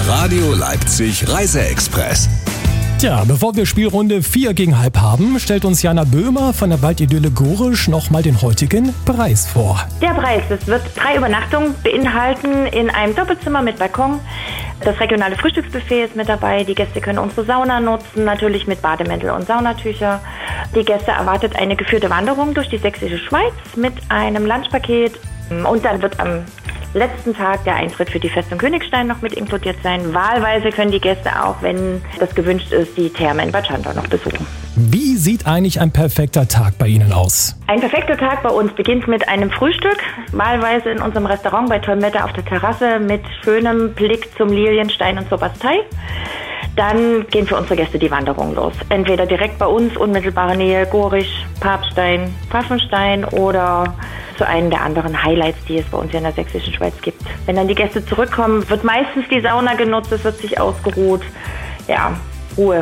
Radio Leipzig Reise-Express. Tja, bevor wir Spielrunde 4 gegen halb haben, stellt uns Jana Böhmer von der Waldidylle Gorisch nochmal den heutigen Preis vor. Der Preis, es wird 3 Übernachtungen beinhalten in einem Doppelzimmer mit Balkon. Das regionale Frühstücksbuffet ist mit dabei. Die Gäste können unsere Sauna nutzen, natürlich mit Bademäntel und Saunatücher. Die Gäste erwartet eine geführte Wanderung durch die sächsische Schweiz mit einem Lunchpaket. Und dann wird am letzten Tag der Eintritt für die Festung Königstein noch mit inkludiert sein. Wahlweise können die Gäste auch, wenn das gewünscht ist, die Therme in Bad Schandau noch besuchen. Wie sieht eigentlich ein perfekter Tag bei Ihnen aus? Ein perfekter Tag bei uns beginnt mit einem Frühstück, wahlweise in unserem Restaurant bei tollem Wetter auf der Terrasse mit schönem Blick zum Lilienstein und zur Bastei. Dann gehen für unsere Gäste die Wanderung los. Entweder direkt bei uns, unmittelbare Nähe, Gorisch, Papstein, Pfaffenstein oder zu einem der anderen Highlights, die es bei uns hier in der sächsischen Schweiz gibt. Wenn dann die Gäste zurückkommen, wird meistens die Sauna genutzt, es wird sich ausgeruht. Ja, Ruhe